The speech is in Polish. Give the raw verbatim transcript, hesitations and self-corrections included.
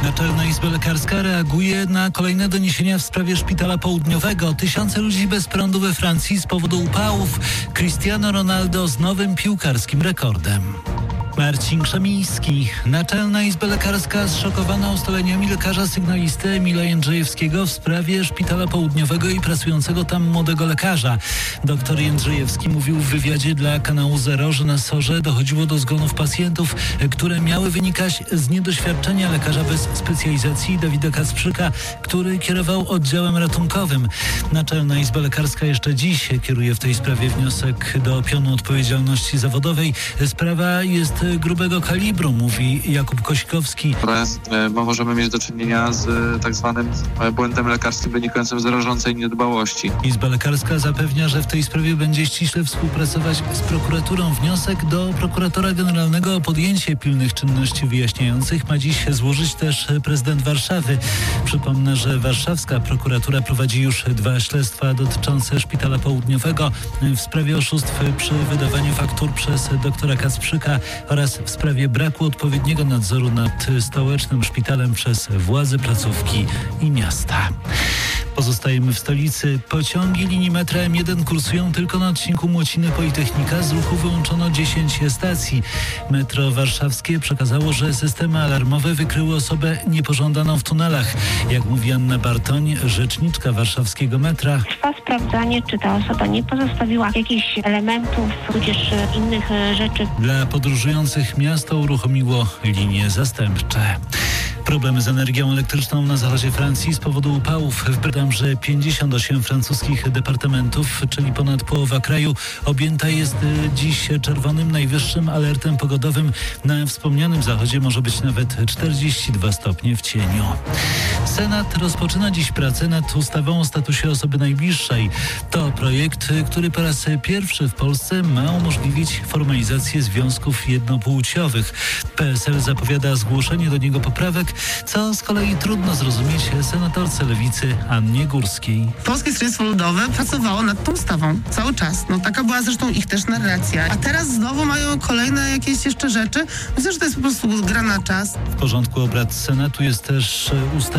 Naczelna Izba Lekarska reaguje na kolejne doniesienia w sprawie szpitala południowego. Tysiące ludzi bez prądu we Francji z powodu upałów. Cristiano Ronaldo z nowym piłkarskim rekordem. Marcin Krzemiński. Naczelna Izba Lekarska zszokowana ustaleniami lekarza sygnalisty Emila Jędrzejewskiego w sprawie szpitala południowego i pracującego tam młodego lekarza. Doktor Jędrzejewski mówił w wywiadzie dla kanału Zero, że na sorze dochodziło do zgonów pacjentów, które miały wynikać z niedoświadczenia lekarza bez specjalizacji Dawida Kacprzyka, który kierował oddziałem ratunkowym. Naczelna Izba Lekarska jeszcze dziś kieruje w tej sprawie wniosek do pionu odpowiedzialności zawodowej. Sprawa jest grubego kalibru, mówi Jakub Kosikowski. Możemy mieć do czynienia z tak zwanym błędem lekarskim wynikającym z rażącej niedbałości. Izba Lekarska zapewnia, że w tej sprawie będzie ściśle współpracować z prokuraturą. Wniosek do prokuratora generalnego o podjęcie pilnych czynności wyjaśniających ma dziś złożyć też prezydent Warszawy. Przypomnę, że warszawska prokuratura prowadzi już dwa śledztwa dotyczące szpitala południowego w sprawie oszustw przy wydawaniu faktur przez doktora Kacprzyka oraz w sprawie braku odpowiedniego nadzoru nad stołecznym szpitalem przez władze placówki i miasta. Pozostajemy w stolicy. Pociągi linii metra M jeden kursują tylko na odcinku Młociny Politechnika. Z ruchu wyłączono dziesięć stacji. Metro warszawskie przekazało, że systemy alarmowe wykryły osobę niepożądaną w tunelach. Jak mówi Anna Bartoń, rzeczniczka warszawskiego metra. Trwa sprawdzanie, czy ta osoba nie pozostawiła jakichś elementów, tudzież innych rzeczy. Dla podróżujących miasto uruchomiło linie zastępcze. Problemy z energią elektryczną na zachodzie Francji z powodu upałów. Wbrew, że pięćdziesiąt osiem francuskich departamentów, czyli ponad połowa kraju, objęta jest dziś czerwonym najwyższym alertem pogodowym. Na wspomnianym zachodzie może być nawet czterdzieści dwa stopnie w cieniu. Senat rozpoczyna dziś pracę nad ustawą o statusie osoby najbliższej. To projekt, który po raz pierwszy w Polsce ma umożliwić formalizację związków jednopłciowych. P S L zapowiada zgłoszenie do niego poprawek, co z kolei trudno zrozumieć senatorce Lewicy Annie Górskiej. Polskie Stronnictwo Ludowe pracowało nad tą ustawą cały czas. No taka była zresztą ich też narracja. A teraz znowu mają kolejne jakieś jeszcze rzeczy. Myślę, że to jest po prostu gra na czas. W porządku obrad Senatu jest też ustawa